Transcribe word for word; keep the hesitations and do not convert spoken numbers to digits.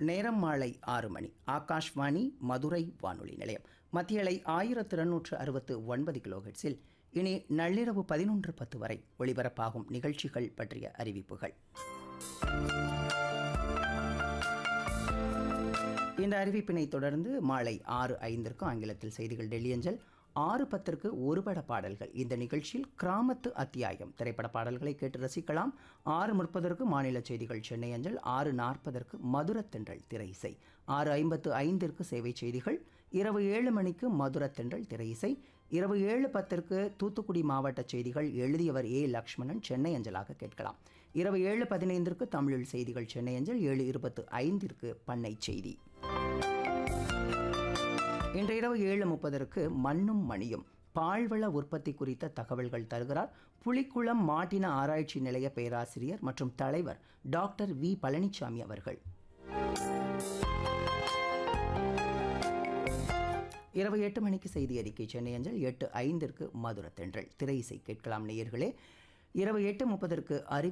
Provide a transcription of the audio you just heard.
நேரம் மாலை ஆறு மணி. ஆகாஷ்வாணி மதுரை வானொலி நிலையம். மத்திய அலை ஆயிரத்து இருநூற்று அறுபத்து ஒன்பது கிலோஹெட்ஸில் இனி நள்ளிரவு பதினொன்று பத்து வரை ஒளிபரப்பாகும் நிகழ்ச்சிகள் பற்றிய அறிவிப்புகள். இந்த அறிவிப்பினை தொடர்ந்து மாலை ஆறு ஐந்திற்கு ஆங்கிலத்தில் செய்திகள் டெல்லி அஞ்சல், ஆறு பத்திற்கு ஒருபட பாடல்கள். இந்த நிகழ்ச்சியில் கிராமத்து அத்தியாயம் திரைப்பட பாடல்களை கேட்டு ரசிக்கலாம். ஆறு முப்பதற்கு மாநில செய்திகள் சென்னை அஞ்சல், ஆறு நாற்பதற்கு மதுரத்தென்றல் திரை இசை, ஆறு ஐம்பத்து ஐந்திற்கு சேவை செய்திகள், இரவு ஏழு மணிக்கு மதுரத்தென்றல் திரை இசை, இரவு ஏழு பத்திற்கு தூத்துக்குடி மாவட்ட செய்திகள் எழுதியவர் ஏ லக்ஷ்மணன் சென்னை அஞ்சலாக கேட்கலாம். இரவு ஏழு பதினைந்திற்கு தமிழில் செய்திகள் சென்னை அஞ்சல், ஏழு இருபத்து ஐந்திற்கு பண்ணை செய்தி. இன்று இரவு ஏழு முப்பதற்கு மண்ணும் மணியும் பால்வள உற்பத்தி குறித்த தகவல்கள் தருகிறார் புலிக்குளம் மாட்டின ஆராய்ச்சி நிலைய பேராசிரியர் மற்றும் தலைவர் டாக்டர் வி பழனிசாமி அவர்கள். இரவு எட்டு மணிக்கு செய்தி அறிக்கை சென்னை அஞ்சல், எட்டு ஐந்திற்கு மதுரத்தென்றல் திரை இசை கேட்கலாம் நேயர்களே. இரவு எட்டு முப்பதற்கு அறி